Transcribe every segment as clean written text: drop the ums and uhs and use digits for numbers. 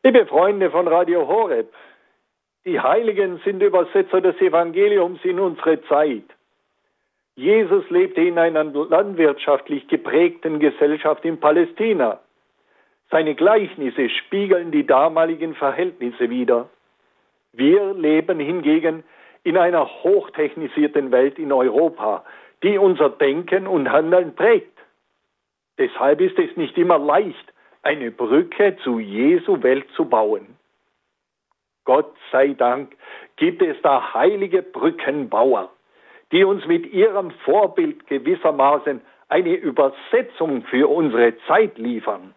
Liebe Freunde von Radio Horeb, die Heiligen sind Übersetzer des Evangeliums in unsere Zeit. Jesus lebte in einer landwirtschaftlich geprägten Gesellschaft in Palästina. Seine Gleichnisse spiegeln die damaligen Verhältnisse wider. Wir leben hingegen in einer hochtechnisierten Welt in Europa, die unser Denken und Handeln prägt. Deshalb ist es nicht immer leicht, eine Brücke zu Jesu Welt zu bauen. Gott sei Dank gibt es da heilige Brückenbauer, die uns mit ihrem Vorbild gewissermaßen eine Übersetzung für unsere Zeit liefern.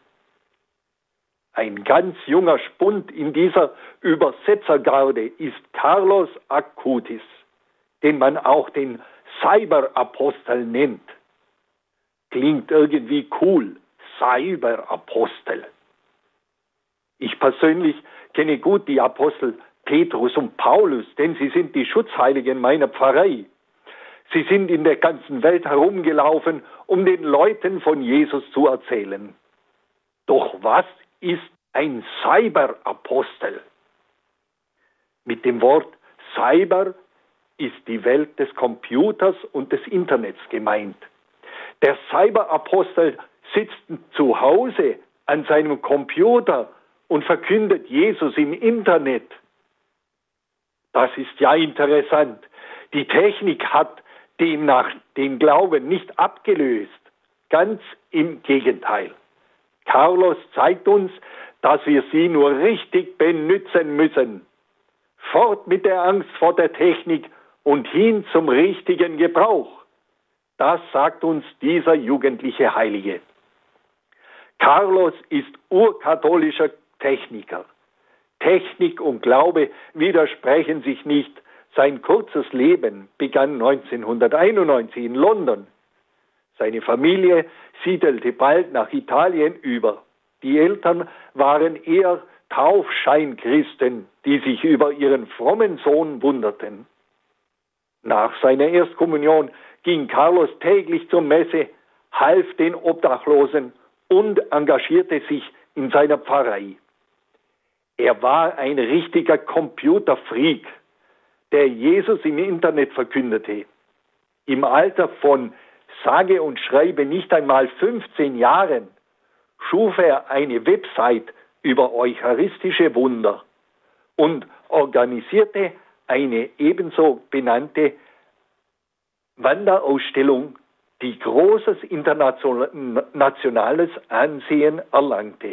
Ein ganz junger Spund in dieser Übersetzergarde ist Carlos Acutis, den man auch den Cyberapostel nennt. Klingt irgendwie cool, Cyberapostel. Ich persönlich kenne gut die Apostel Petrus und Paulus, denn sie sind die Schutzheiligen meiner Pfarrei. Sie sind in der ganzen Welt herumgelaufen, um den Leuten von Jesus zu erzählen. Doch was ist ein Cyberapostel? Mit dem Wort Cyber ist die Welt des Computers und des Internets gemeint. Der Cyberapostel sitzt zu Hause an seinem Computer und verkündet Jesus im Internet. Das ist ja interessant. Die Technik hat demnach den Glauben nicht abgelöst. Ganz im Gegenteil. Carlos zeigt uns, dass wir sie nur richtig benutzen müssen. Fort mit der Angst vor der Technik und hin zum richtigen Gebrauch. Das sagt uns dieser jugendliche Heilige. Carlos ist urkatholischer Techniker. Technik und Glaube widersprechen sich nicht. Sein kurzes Leben begann 1991 in London. Seine Familie siedelte bald nach Italien über. Die Eltern waren eher Taufscheinchristen, die sich über ihren frommen Sohn wunderten. Nach seiner Erstkommunion ging Carlos täglich zur Messe, half den Obdachlosen und engagierte sich in seiner Pfarrei. Er war ein richtiger Computerfreak, der Jesus im Internet verkündete. Im Alter von sage und schreibe nicht einmal 15 Jahren schuf er eine Website über eucharistische Wunder und organisierte eine ebenso benannte Wanderausstellung, die großes internationales Ansehen erlangte.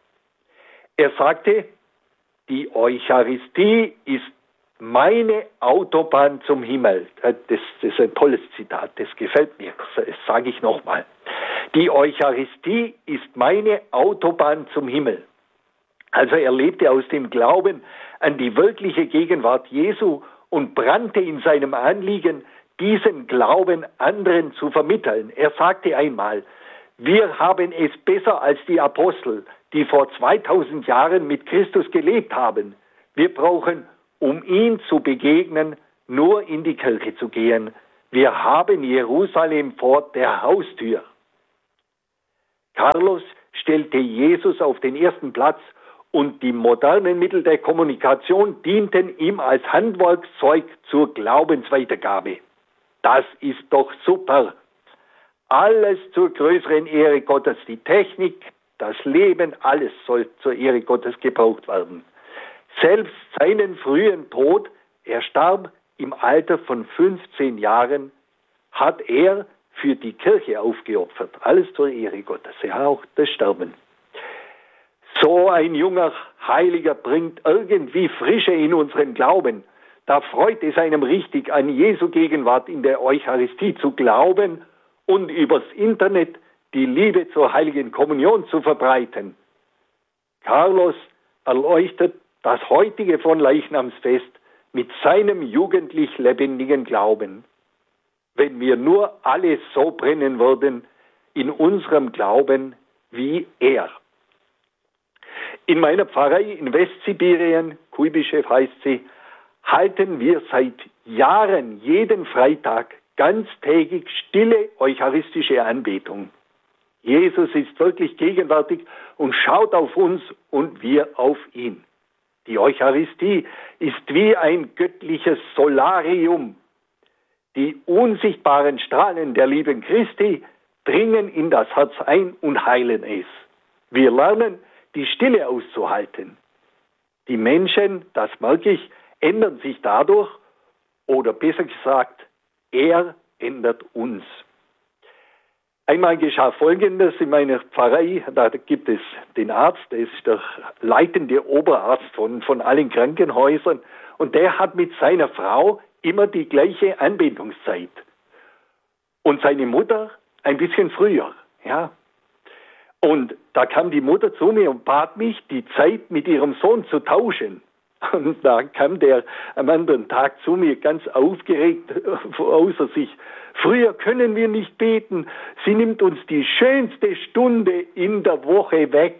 Er sagte, die Eucharistie ist meine Autobahn zum Himmel. Das ist ein tolles Zitat, das gefällt mir, das sage ich nochmal. Die Eucharistie ist meine Autobahn zum Himmel. Also er lebte aus dem Glauben an die wirkliche Gegenwart Jesu und brannte in seinem Anliegen, diesen Glauben anderen zu vermitteln. Er sagte einmal, wir haben es besser als die Apostel, die vor 2000 Jahren mit Christus gelebt haben. Wir brauchen, um ihm zu begegnen, nur in die Kirche zu gehen. Wir haben Jerusalem vor der Haustür. Carlos stellte Jesus auf den ersten Platz und die modernen Mittel der Kommunikation dienten ihm als Handwerkszeug zur Glaubensweitergabe. Das ist doch super. Alles zur größeren Ehre Gottes, die Technik, das Leben, alles soll zur Ehre Gottes gebraucht werden. Selbst seinen frühen Tod, er starb im Alter von 15 Jahren, hat er für die Kirche aufgeopfert. Alles zur Ehre Gottes, ja auch das Sterben. So ein junger Heiliger bringt irgendwie Frische in unseren Glauben. Da freut es einem richtig, an Jesu Gegenwart in der Eucharistie zu glauben und übers Internet die Liebe zur Heiligen Kommunion zu verbreiten. Carlos erleuchtet das heutige Fronleichnamsfest mit seinem jugendlich lebendigen Glauben. Wenn wir nur alle so brennen würden in unserem Glauben wie er. In meiner Pfarrei in Westsibirien, Kuibyschew heißt sie, halten wir seit Jahren jeden Freitag ganztägig stille eucharistische Anbetung. Jesus ist wirklich gegenwärtig und schaut auf uns und wir auf ihn. Die Eucharistie ist wie ein göttliches Solarium. Die unsichtbaren Strahlen der lieben Christi dringen in das Herz ein und heilen es. Wir lernen, die Stille auszuhalten. Die Menschen, das merke ich, ändern sich dadurch, oder besser gesagt, er ändert uns. Einmal geschah Folgendes in meiner Pfarrei, da gibt es den Arzt, der ist der leitende Oberarzt von allen Krankenhäusern, und der hat mit seiner Frau immer die gleiche Anbetungszeit. Und seine Mutter ein bisschen früher, ja. Und da kam die Mutter zu mir und bat mich, die Zeit mit ihrem Sohn zu tauschen. Und da kam der am anderen Tag zu mir ganz aufgeregt außer sich. Früher können wir nicht beten. Sie nimmt uns die schönste Stunde in der Woche weg.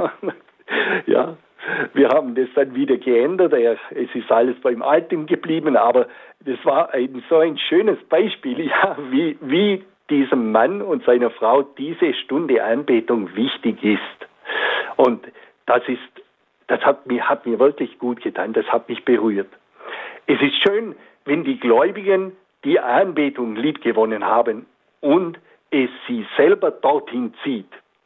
Ja, wir haben das dann wieder geändert. Es ist alles beim Alten geblieben, aber das war so ein schönes Beispiel, ja, wie diesem Mann und seiner Frau diese Stunde Anbetung wichtig ist. Und das hat mir wirklich gut getan, das hat mich berührt. Es ist schön, wenn die Gläubigen die Anbetung liebgewonnen haben und es sie selber dorthin zieht.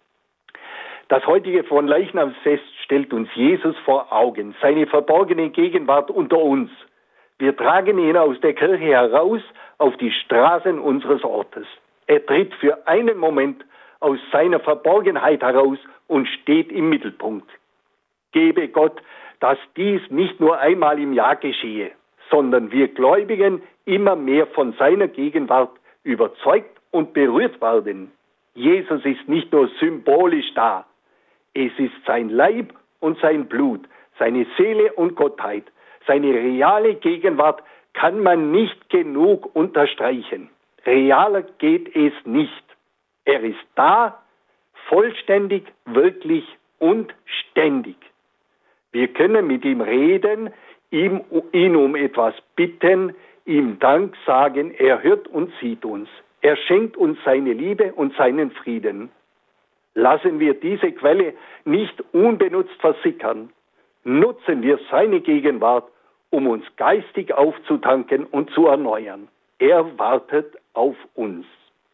Das heutige Fronleichnamsfest stellt uns Jesus vor Augen, seine verborgene Gegenwart unter uns. Wir tragen ihn aus der Kirche heraus auf die Straßen unseres Ortes. Er tritt für einen Moment aus seiner Verborgenheit heraus und steht im Mittelpunkt. Gebe Gott, dass dies nicht nur einmal im Jahr geschehe, sondern wir Gläubigen immer mehr von seiner Gegenwart überzeugt und berührt werden. Jesus ist nicht nur symbolisch da, es ist sein Leib und sein Blut, seine Seele und Gottheit. Seine reale Gegenwart kann man nicht genug unterstreichen. Realer geht es nicht. Er ist da, vollständig, wirklich und ständig. Wir können mit ihm reden, ihn um etwas bitten, ihm Dank sagen, er hört und sieht uns. Er schenkt uns seine Liebe und seinen Frieden. Lassen wir diese Quelle nicht unbenutzt versickern. Nutzen wir seine Gegenwart, um uns geistig aufzutanken und zu erneuern. Er wartet auf uns.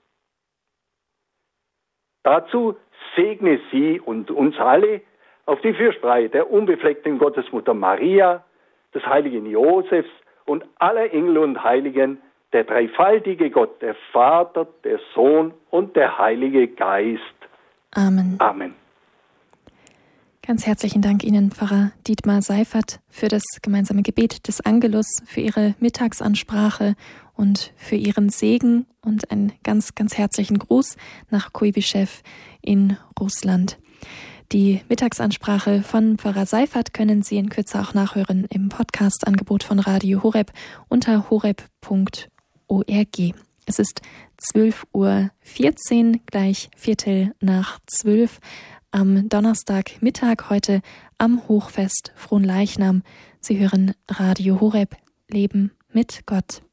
Dazu segne sie und uns alle auf die Fürsprache der unbefleckten Gottesmutter Maria, des heiligen Josefs und aller Engel und Heiligen, der dreifaltige Gott, der Vater, der Sohn und der Heilige Geist. Amen. Amen. Ganz herzlichen Dank Ihnen, Pfarrer Dietmar Seifert, für das gemeinsame Gebet des Angelus, für Ihre Mittagsansprache und für Ihren Segen und einen ganz, ganz herzlichen Gruß nach Kuibyschew in Russland. Die Mittagsansprache von Pfarrer Seifert können Sie in Kürze auch nachhören im Podcast-Angebot von Radio Horeb unter horeb.org. Es ist 12:14 Uhr, gleich 11:15 am Donnerstagmittag, heute am Hochfest Fronleichnam. Sie hören Radio Horeb, Leben mit Gott.